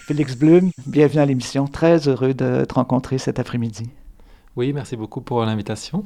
Félix Blum, bienvenue à l'émission. Très heureux de te rencontrer cet après-midi. Oui, merci beaucoup pour l'invitation.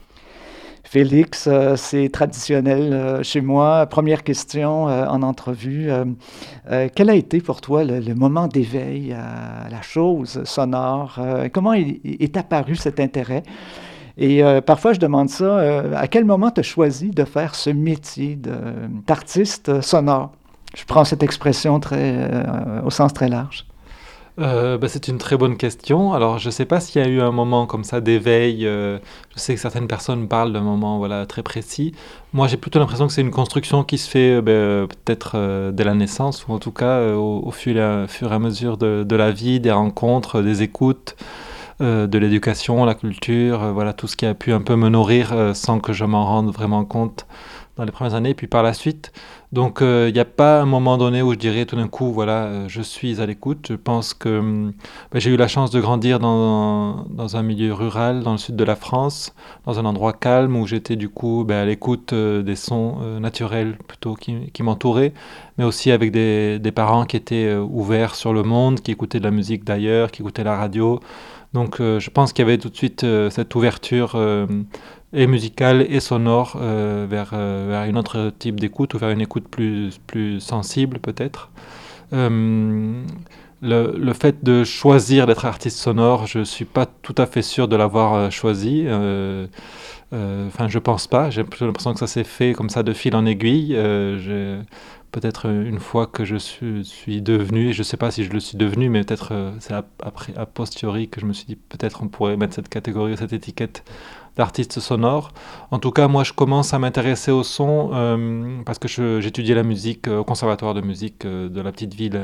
Félix, c'est traditionnel chez moi. Première question en entrevue. Quel a été pour toi le moment d'éveil à la chose sonore? Comment est apparu cet intérêt? Et parfois, je demande ça, à quel moment tu as choisi de faire ce métier d'artiste sonore? Je prends cette expression au sens très large. C'est une très bonne question. Alors, je ne sais pas s'il y a eu un moment comme ça d'éveil. Je sais que certaines personnes parlent d'un moment voilà, très précis. Moi, j'ai plutôt l'impression que c'est une construction qui se fait peut-être dès la naissance, ou en tout cas au fur et à mesure de la vie, des rencontres, des écoutes, de l'éducation, la culture, voilà, tout ce qui a pu un peu me nourrir sans que je m'en rende vraiment compte dans les premières années, puis par la suite. Donc, il n'y a pas un moment donné où je dirais tout d'un coup, voilà, je suis à l'écoute. Je pense que j'ai eu la chance de grandir dans un milieu rural, dans le sud de la France, dans un endroit calme où j'étais du coup à l'écoute des sons naturels plutôt qui m'entouraient, mais aussi avec des parents qui étaient ouverts sur le monde, qui écoutaient de la musique d'ailleurs, qui écoutaient la radio. Donc, je pense qu'il y avait tout de suite cette ouverture et musicale et sonore vers une autre type d'écoute ou vers une écoute plus sensible peut-être. Euh, le fait de choisir d'être artiste sonore, je ne suis pas tout à fait sûr de l'avoir choisi. Enfin, je pense pas. J'ai plutôt l'impression que ça s'est fait comme ça de fil en aiguille. Peut-être une fois que suis devenu, et je ne sais pas si je le suis devenu, mais peut-être c'est après, a posteriori que je me suis dit peut-être on pourrait mettre cette catégorie, cette étiquette d'artiste sonore. En tout cas, moi, je commence à m'intéresser au son parce que j'étudiais la musique au conservatoire de musique de la petite ville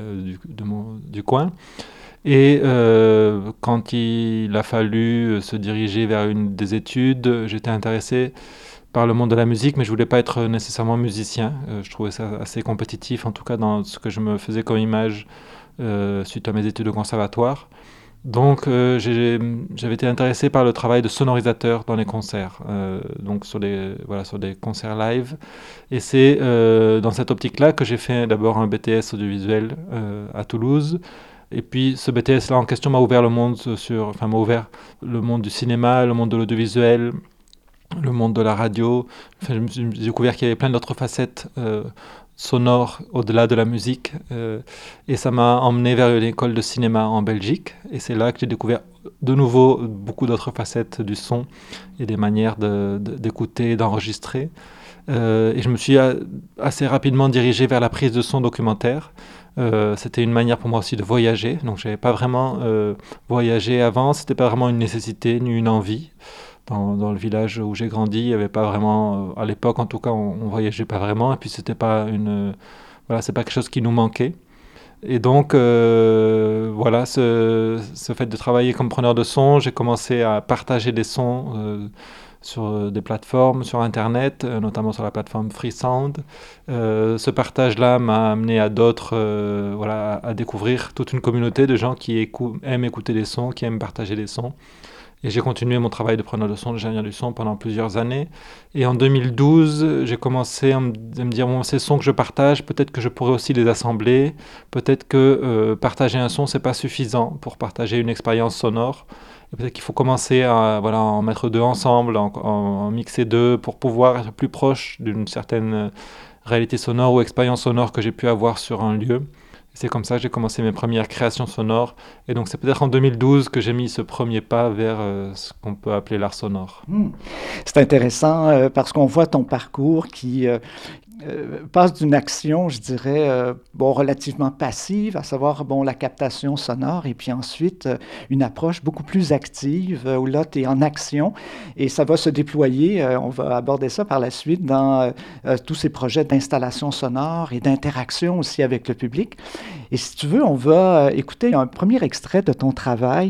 du coin. Et quand il a fallu se diriger vers une des études, j'étais intéressé par le monde de la musique, mais je voulais pas être nécessairement musicien. Je trouvais ça assez compétitif, en tout cas dans ce que je me faisais comme image suite à mes études au conservatoire. Donc j'avais été intéressé par le travail de sonorisateur dans les concerts, donc sur des concerts live. Et c'est dans cette optique-là que j'ai fait d'abord un BTS audiovisuel à Toulouse. Et puis ce BTS-là en question m'a ouvert le monde du cinéma, le monde de l'audiovisuel, le monde de la radio. Enfin, j'ai découvert qu'il y avait plein d'autres facettes sonores au-delà de la musique. Et ça m'a emmené vers une école de cinéma en Belgique. Et c'est là que j'ai découvert de nouveau beaucoup d'autres facettes du son et des manières d'écouter, d'enregistrer. Et je me suis assez rapidement dirigé vers la prise de son documentaire. C'était une manière pour moi aussi de voyager. Donc je n'avais pas vraiment voyagé avant. C'était pas vraiment une nécessité ni une envie. Dans le village où j'ai grandi, il n'y avait pas vraiment, à l'époque en tout cas, on voyageait pas vraiment. Et puis c'était pas voilà, c'est pas quelque chose qui nous manquait. Et donc, voilà, ce fait de travailler comme preneur de son, j'ai commencé à partager des sons sur des plateformes, sur Internet, notamment sur la plateforme Freesound. Ce partage-là m'a amené à d'autres, voilà, à découvrir toute une communauté de gens qui aiment écouter des sons, qui aiment partager des sons. Et j'ai continué mon travail de preneur de son, d'ingénieur du son pendant plusieurs années. Et en 2012, j'ai commencé à me dire, bon, ces sons que je partage, peut-être que je pourrais aussi les assembler. Peut-être que partager un son, c'est pas suffisant pour partager une expérience sonore. Et peut-être qu'il faut commencer à voilà, en mettre deux ensemble, en mixer deux pour pouvoir être plus proche d'une certaine réalité sonore ou expérience sonore que j'ai pu avoir sur un lieu. C'est comme ça que j'ai commencé mes premières créations sonores. Et donc c'est peut-être en 2012 que j'ai mis ce premier pas vers ce qu'on peut appeler l'art sonore. C'est intéressant parce qu'on voit ton parcours qui passe d'une action, je dirais, bon, relativement passive, à savoir bon, la captation sonore, et puis ensuite une approche beaucoup plus active, où là, tu es en action, et ça va se déployer, on va aborder ça par la suite, dans tous ces projets d'installation sonore et d'interaction aussi avec le public. Et si tu veux, on va écouter un premier extrait de ton travail,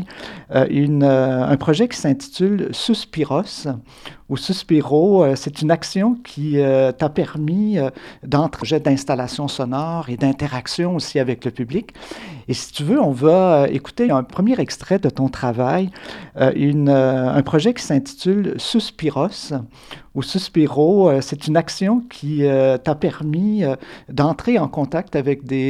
un projet qui s'intitule Suspiros, ou Suspiro, c'est une action qui t'a permis d'entrer projet d'installation sonore et d'interaction aussi avec le public. Et si tu veux, on va écouter un premier extrait de ton travail, un projet qui s'intitule Suspiros, ou Suspiro, c'est une action qui t'a permis d'entrer en contact avec des